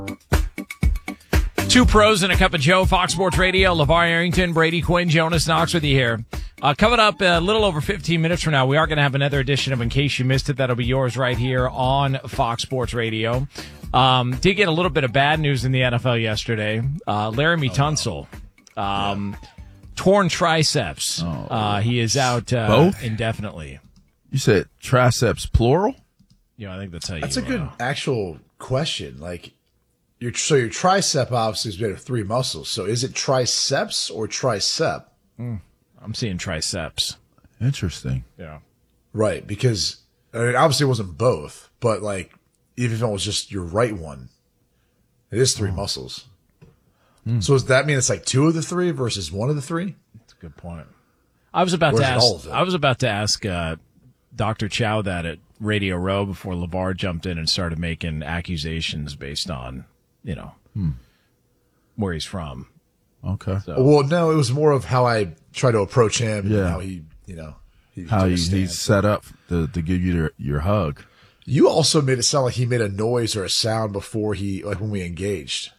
Two pros and a cup of Joe, Fox Sports Radio, LeVar Arrington, Brady Quinn, Jonas Knox with you here. Coming up a little over 15 minutes from now, we are going to have another edition of In Case You Missed It. That'll be yours right here on Fox Sports Radio. Did get a little bit of bad news in the NFL yesterday. Laramie Tunsil, torn triceps. He is out Both? indefinitely. You said triceps plural? Yeah, I think that's how you. That's a good actual question. Like, your tricep obviously is made of three muscles. So is it triceps or tricep? I'm seeing triceps. Interesting. Yeah. Right, because I mean, obviously it wasn't both, but like even if it was just your right one, it is three muscles. So does that mean it's like two of the three versus one of the three? That's a good point. I was about Or to is it ask. all of it? I was about to ask Dr. Chow that at Radio Row before LeVar jumped in and started making accusations based on where he's from. Okay. So. Well, no, it was more of how I try to approach him. Yeah. And how he How took a stand. he's set up to give you your hug. You also made it sound like he made a noise or a sound before when we engaged.